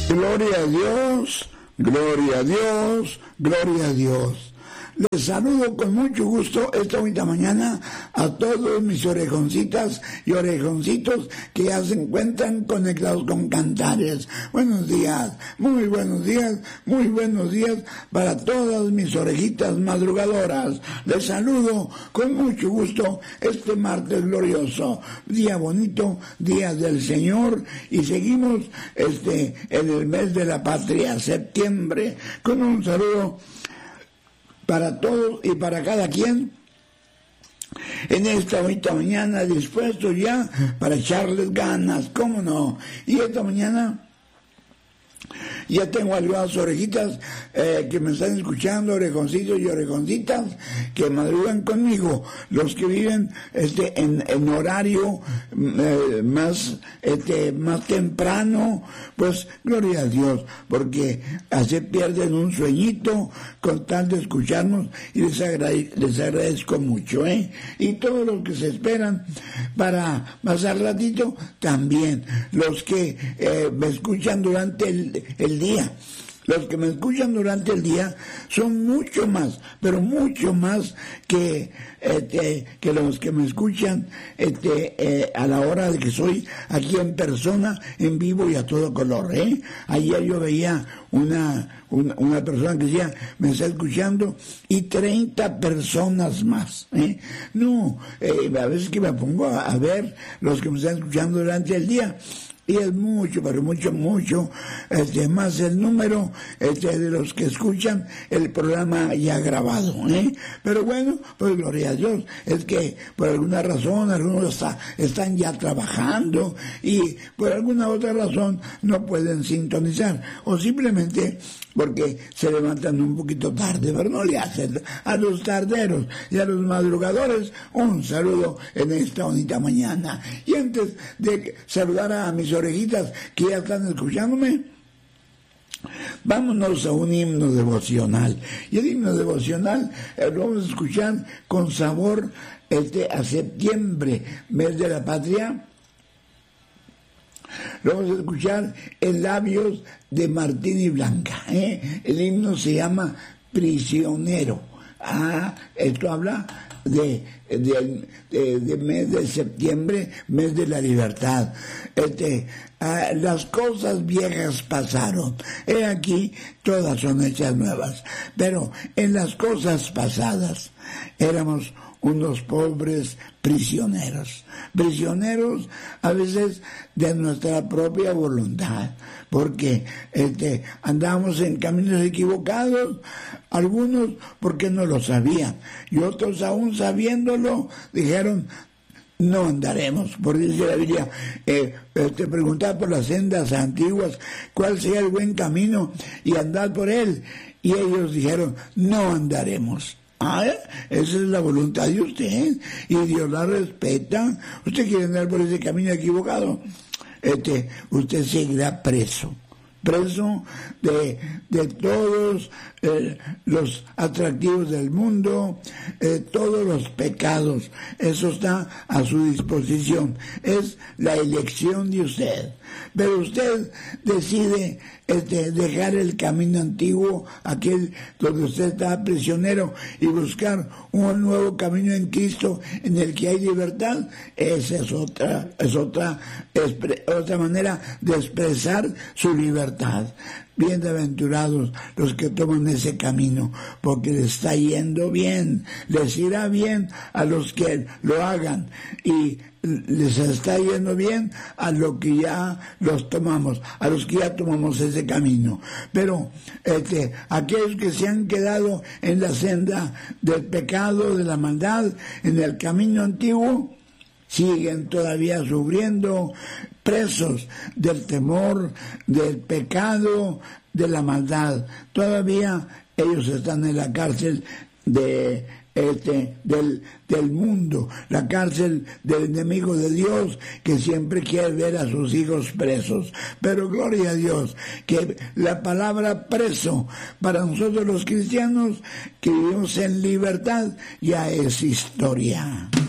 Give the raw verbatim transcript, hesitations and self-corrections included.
Gloria a Dios, gloria a Dios, gloria a Dios. Les saludo con mucho gusto esta bonita mañana a todos mis orejoncitas y orejoncitos que ya se encuentran conectados con Cantares. Buenos días, muy buenos días, muy buenos días para todas mis orejitas madrugadoras. Les saludo con mucho gusto este martes glorioso, día bonito, día del Señor, y seguimos este en el mes de la patria, septiembre, con un saludo para todos y para cada quien en esta bonita mañana, dispuesto ya para echarles ganas, cómo no. Y esta mañana ya tengo algunas orejitas eh, que me están escuchando, orejoncitos y orejoncitas que madrugan conmigo, los que viven este en, en horario eh, más este más temprano, pues gloria a Dios, porque así pierden un sueñito con tal de escucharnos, y les, agrade, les agradezco mucho, ¿eh? Y todos los que se esperan para pasar ratito, también los que eh, me escuchan durante el, el día. Los que me escuchan durante el día son mucho más, pero mucho más que este, que los que me escuchan este, eh, a la hora de que soy aquí en persona, en vivo y a todo color, ¿eh? Ayer yo veía una, una, una persona que decía, me está escuchando, y treinta personas más, ¿eh? No, eh, a veces que me pongo a, a ver los que me están escuchando durante el día, y es mucho, pero mucho, mucho, este, más el número este, de los que escuchan el programa ya grabado, ¿eh? Pero bueno, pues gloria a Dios, es que por alguna razón algunos está, están ya trabajando y por alguna otra razón no pueden sintonizar, o simplemente porque se levantan un poquito tarde, pero no le hacen. A los tarderos y a los madrugadores un saludo en esta bonita mañana. Y antes de saludar a mis orejitas que ya están escuchándome, vámonos a un himno devocional. Y el himno devocional eh, lo vamos a escuchar con sabor este, a septiembre, mes de la patria. Lo vamos a escuchar en labios de Martín y Blanca, ¿eh? El himno se llama Prisionero. Ah, esto habla de, de, de, de mes de septiembre, mes de la libertad. Este, ah, las cosas viejas pasaron. He aquí, todas son hechas nuevas. Pero en las cosas pasadas éramos unos pobres prisioneros, prisioneros a veces de nuestra propia voluntad, porque este, andamos en caminos equivocados, algunos porque no lo sabían, y otros aún sabiéndolo dijeron, no andaremos, por dice la Biblia, eh, te preguntaba por las sendas antiguas, cuál sea el buen camino, y andad por él, y ellos dijeron, no andaremos. Ah, esa es la voluntad de usted, y Dios la respeta. Usted quiere andar por ese camino equivocado, este, usted seguirá preso, preso de, de todos eh, los atractivos del mundo, eh, todos los pecados. Eso está a su disposición, es la elección de usted. Pero usted decide este, dejar el camino antiguo, aquel donde usted está prisionero, y buscar un nuevo camino en Cristo en el que hay libertad. Esa es otra, es otra, es otra manera de expresar su libertad. Bienaventurados los que toman ese camino, porque les está yendo bien, les irá bien a los que lo hagan, y les está yendo bien a los que ya los tomamos, a los que ya tomamos ese camino. Pero este, aquellos que se han quedado en la senda del pecado, de la maldad, en el camino antiguo, siguen todavía sufriendo, presos del temor, del pecado, de la maldad. Todavía ellos están en la cárcel de este del, del mundo, la cárcel del enemigo de Dios, que siempre quiere ver a sus hijos presos. Pero gloria a Dios, que la palabra preso para nosotros los cristianos que vivimos en libertad ya es historia.